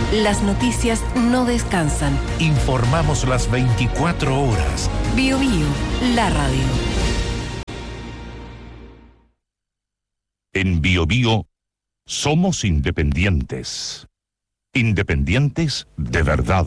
Las noticias no descansan. Informamos las 24 horas. BioBio, la radio. En BioBio somos independientes. Independientes de verdad.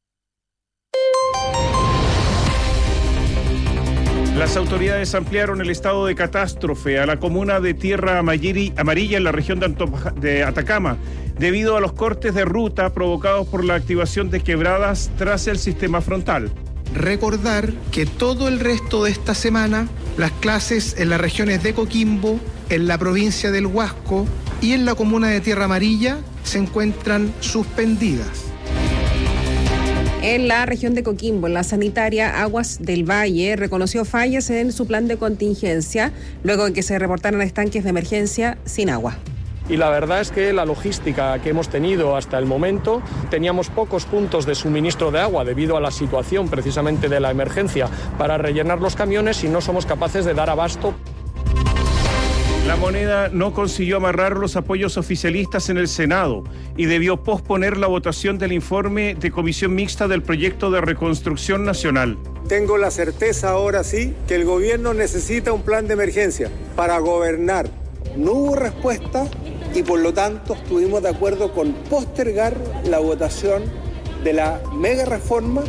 Las autoridades ampliaron el estado de catástrofe a la comuna de Tierra Amarilla en la región de Atacama, debido a los cortes de ruta provocados por la activación de quebradas tras el sistema frontal. Recordar que todo el resto de esta semana, las clases en las regiones de Coquimbo, en la provincia del Huasco y en la comuna de Tierra Amarilla se encuentran suspendidas. En la región de Coquimbo, la sanitaria Aguas del Valle reconoció fallas en su plan de contingencia luego de que se reportaran estanques de emergencia sin agua. Y la verdad es que la logística que hemos tenido hasta el momento, teníamos pocos puntos de suministro de agua debido a la situación precisamente de la emergencia para rellenar los camiones y no somos capaces de dar abasto. La Moneda no consiguió amarrar los apoyos oficialistas en el Senado y debió posponer la votación del informe de comisión mixta del proyecto de reconstrucción nacional. Tengo la certeza ahora sí que el gobierno necesita un plan de emergencia para gobernar. No hubo respuesta y por lo tanto estuvimos de acuerdo con postergar la votación de la mega reforma.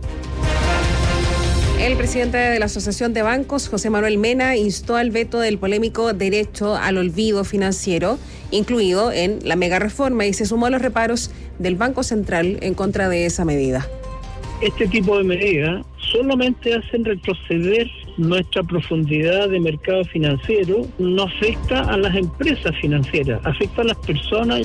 El presidente de la Asociación de Bancos, José Manuel Mena, instó al veto del polémico derecho al olvido financiero, incluido en la mega reforma, y se sumó a los reparos del Banco Central en contra de esa medida. Este tipo de medidas solamente hacen retroceder nuestra profundidad de mercado financiero, no afecta a las empresas financieras, afecta a las personas.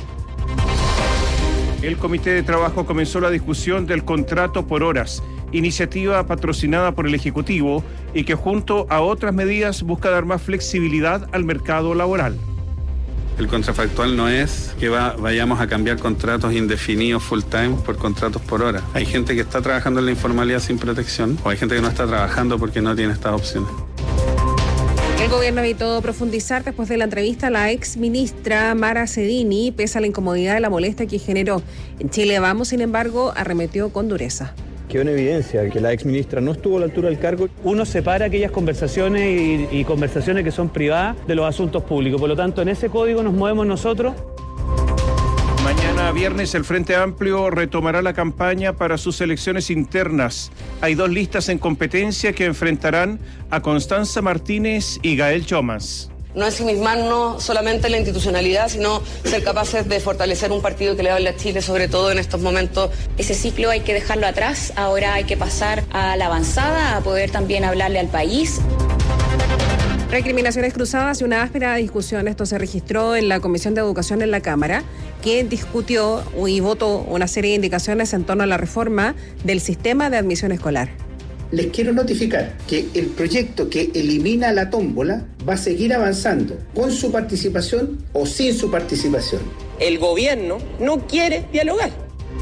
El Comité de Trabajo comenzó la discusión del contrato por horas, iniciativa patrocinada por el Ejecutivo y que junto a otras medidas busca dar más flexibilidad al mercado laboral. El contrafactual no es que vayamos a cambiar contratos indefinidos full time por contratos por hora. Hay gente que está trabajando en la informalidad sin protección o hay gente que no está trabajando porque no tiene estas opciones. El gobierno evitó profundizar después de la entrevista a la ex ministra Mara Cedini, pese a la incomodidad y la molestia que generó. En Chile Vamos, sin embargo, arremetió con dureza. Quedó en evidencia que la exministra no estuvo a la altura del cargo. Uno separa aquellas conversaciones y conversaciones que son privadas de los asuntos públicos. Por lo tanto, en ese código nos movemos nosotros. Mañana viernes el Frente Amplio retomará la campaña para sus elecciones internas. Hay 2 listas en competencia que enfrentarán a Constanza Martínez y Gael Chomas. No ensimismarnos solamente en la institucionalidad, sino ser capaces de fortalecer un partido que le hable a Chile, sobre todo en estos momentos. Ese ciclo hay que dejarlo atrás, ahora hay que pasar a la avanzada, a poder también hablarle al país. Recriminaciones cruzadas y una áspera discusión. Esto se registró en la Comisión de Educación en la Cámara, que discutió y votó una serie de indicaciones en torno a la reforma del sistema de admisión escolar. Les quiero notificar que el proyecto que elimina la tómbola va a seguir avanzando, con su participación o sin su participación. El gobierno no quiere dialogar.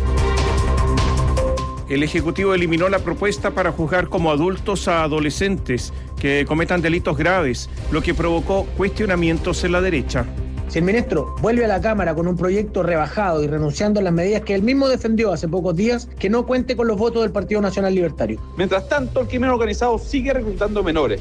El Ejecutivo eliminó la propuesta para juzgar como adultos a adolescentes que cometan delitos graves, lo que provocó cuestionamientos en la derecha. Si el ministro vuelve a la Cámara con un proyecto rebajado y renunciando a las medidas que él mismo defendió hace pocos días, que no cuente con los votos del Partido Nacional Libertario. Mientras tanto, el crimen organizado sigue reclutando menores.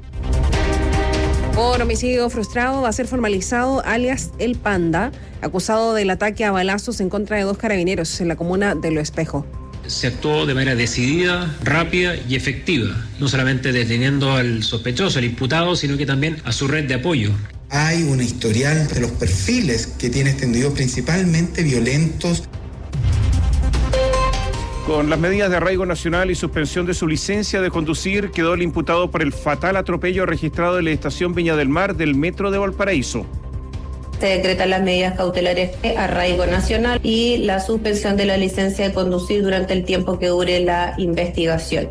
Por homicidio frustrado va a ser formalizado alias El Panda, acusado del ataque a balazos en contra de 2 carabineros en la comuna de Lo Espejo. Se actuó de manera decidida, rápida y efectiva, no solamente deteniendo al sospechoso, al imputado, sino que también a su red de apoyo. Hay un historial de los perfiles que tiene este individuo, principalmente violentos. Con las medidas de arraigo nacional y suspensión de su licencia de conducir, quedó el imputado por el fatal atropello registrado en la estación Viña del Mar del Metro de Valparaíso. Se decretan las medidas cautelares de arraigo nacional y la suspensión de la licencia de conducir durante el tiempo que dure la investigación.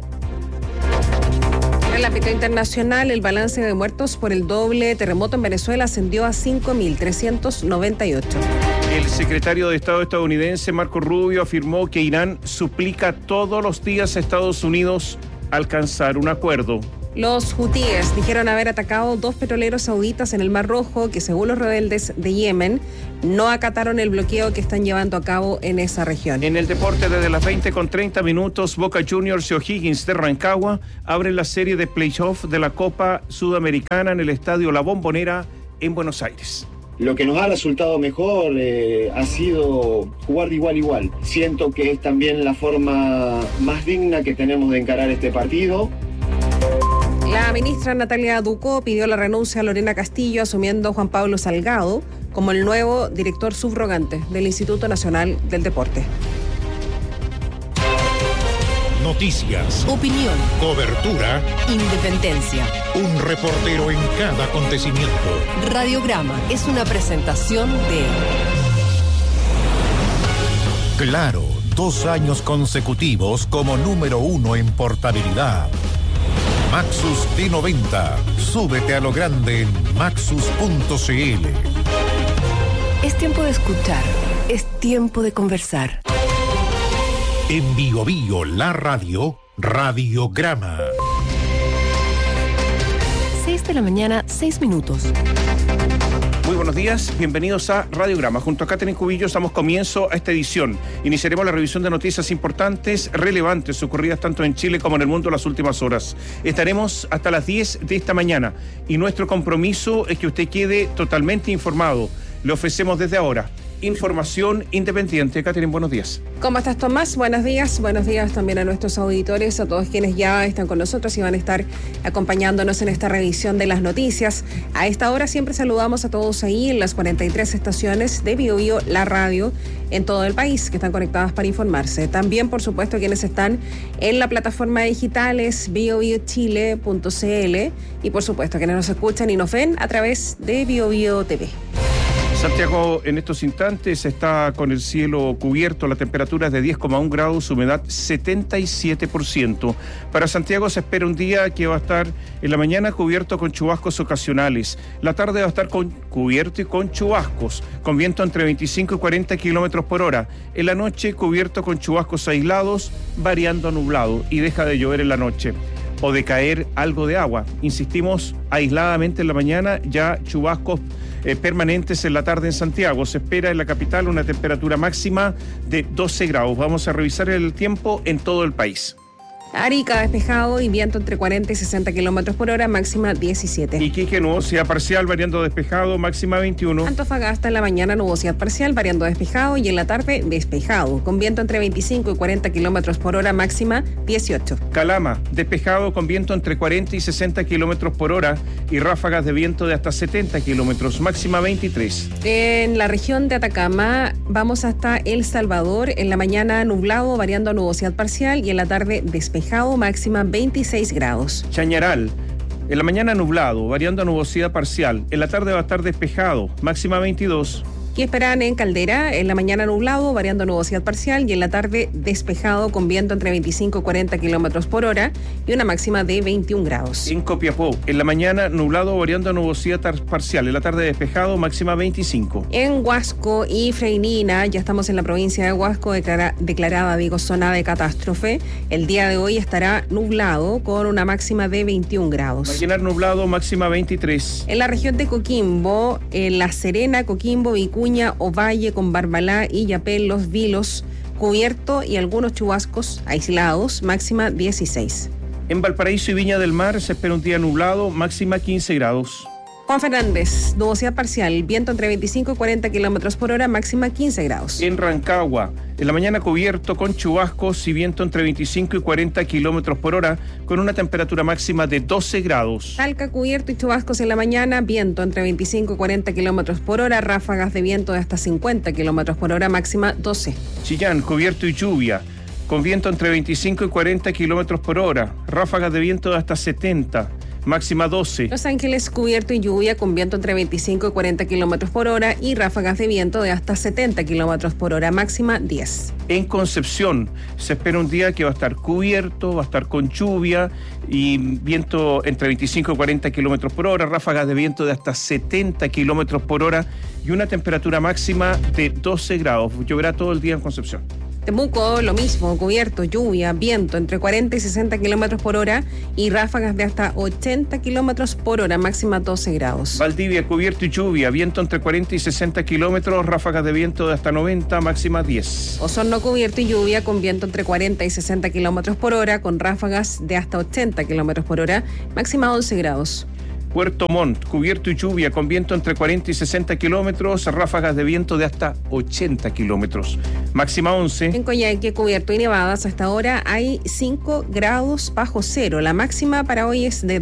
En el ámbito internacional, el balance de muertos por el doble terremoto en Venezuela ascendió a 5.398. El secretario de Estado estadounidense, Marco Rubio, afirmó que Irán suplica todos los días a Estados Unidos alcanzar un acuerdo. Los hutíes dijeron haber atacado 2 petroleros sauditas en el Mar Rojo que, según los rebeldes de Yemen, no acataron el bloqueo que están llevando a cabo en esa región. En el deporte, desde las 20:30, Boca Juniors y O'Higgins de Rancagua abren la serie de playoff de la Copa Sudamericana en el Estadio La Bombonera en Buenos Aires. Lo que nos ha resultado mejor ha sido jugar de igual a igual. Siento que es también la forma más digna que tenemos de encarar este partido. La ministra Natalia Ducó pidió la renuncia a Lorena Castillo, asumiendo Juan Pablo Salgado como el nuevo director subrogante del Instituto Nacional del Deporte. Noticias, opinión, cobertura, independencia. Un reportero en cada acontecimiento. Radiograma es una presentación de Claro, 2 años consecutivos como número 1 en portabilidad. Maxus D90. Súbete a lo grande en maxus.cl. Es tiempo de escuchar, es tiempo de conversar. En Bio Bio, la radio, Radiograma. 6 de la mañana, 6 minutos. Muy buenos días, bienvenidos a Radiograma. Junto a Catherine Cubillos damos comienzo a esta edición. Iniciaremos la revisión de noticias importantes, relevantes, ocurridas tanto en Chile como en el mundo en las últimas horas. Estaremos hasta las 10 de esta mañana y nuestro compromiso es que usted quede totalmente informado. Le ofrecemos desde ahora información independiente. Catherine, buenos días. ¿Cómo estás, Tomás? Buenos días también a nuestros auditores, a todos quienes ya están con nosotros y van a estar acompañándonos en esta revisión de las noticias. A esta hora siempre saludamos a todos ahí en las 43 estaciones de Bio Bio, la radio, en todo el país, que están conectadas para informarse. También, por supuesto, quienes están en la plataforma digital es biobiochile.cl y, por supuesto, quienes nos escuchan y nos ven a través de Bio Bio TV. Santiago en estos instantes está con el cielo cubierto, la temperatura es de 10,1 grados, humedad 77%. Para Santiago se espera un día que va a estar en la mañana cubierto con chubascos ocasionales. La tarde va a estar cubierto y con chubascos, con viento entre 25 y 40 kilómetros por hora. En la noche cubierto con chubascos aislados, variando a nublado y deja de llover en la noche o de caer algo de agua. Insistimos, aisladamente en la mañana, ya chubascos permanentes en la tarde en Santiago. Se espera en la capital una temperatura máxima de 12 grados. Vamos a revisar el tiempo en todo el país. Arica despejado y viento entre 40 y 60 kilómetros por hora, máxima 17. Iquique, nubosidad parcial, variando despejado, máxima 21. Antofagasta en la mañana, nubosidad parcial, variando despejado y en la tarde despejado, con viento entre 25 y 40 kilómetros por hora, máxima 18. Calama, despejado con viento entre 40 y 60 kilómetros por hora y ráfagas de viento de hasta 70 kilómetros, máxima 23. En la región de Atacama vamos hasta El Salvador, en la mañana nublado, variando a nubosidad parcial y en la tarde despejado, máxima 26 grados. Chañaral, en la mañana nublado, variando a nubosidad parcial. En la tarde va a estar despejado, máxima 22. Y esperan en Caldera, en la mañana nublado, variando a nubosidad parcial y en la tarde despejado con viento entre 25 y 40 kilómetros por hora y una máxima de 21 grados. En Copiapó, en la mañana nublado, variando a nubosidad parcial. En la tarde despejado, máxima 25. En Huasco y Freinina, ya estamos en la provincia de Huasco, declarada zona de catástrofe. El día de hoy estará nublado con una máxima de 21 grados. Va a llenar nublado, máxima 23. En la región de Coquimbo, en La Serena, Coquimbo, Vicuña, Ovalle, con Barbalá y Yapel, Los Vilos, cubierto y algunos chubascos aislados, máxima 16. En Valparaíso y Viña del Mar se espera un día nublado, máxima 15 grados. Juan Fernández, nubosidad parcial, viento entre 25 y 40 kilómetros por hora, máxima 15 grados. En Rancagua, en la mañana cubierto con chubascos y viento entre 25 y 40 kilómetros por hora, con una temperatura máxima de 12 grados. Talca, cubierto y chubascos en la mañana, viento entre 25 y 40 kilómetros por hora, ráfagas de viento de hasta 50 kilómetros por hora, máxima 12. Chillán, cubierto y lluvia, con viento entre 25 y 40 kilómetros por hora, ráfagas de viento de hasta 70. Máxima 12. Los Ángeles, cubierto y lluvia con viento entre 25 y 40 kilómetros por hora y ráfagas de viento de hasta 70 kilómetros por hora, máxima 10. En Concepción se espera un día que va a estar cubierto, va a estar con lluvia y viento entre 25 y 40 kilómetros por hora, ráfagas de viento de hasta 70 kilómetros por hora y una temperatura máxima de 12 grados. Lloverá todo el día en Concepción. Temuco, lo mismo, cubierto, lluvia, viento entre 40 y 60 kilómetros por hora y ráfagas de hasta 80 kilómetros por hora, máxima 12 grados. Valdivia, cubierto y lluvia, viento entre 40 y 60 kilómetros, ráfagas de viento de hasta 90, máxima 10. Osorno, cubierto y lluvia con viento entre 40 y 60 kilómetros por hora, con ráfagas de hasta 80 kilómetros por hora, máxima 11 grados. Puerto Montt, cubierto y lluvia con viento entre 40 y 60 kilómetros, ráfagas de viento de hasta 80 kilómetros, máxima 11. En Coyhaique, cubierto y nevadas, hasta ahora hay 5 grados bajo cero. La máxima para hoy es de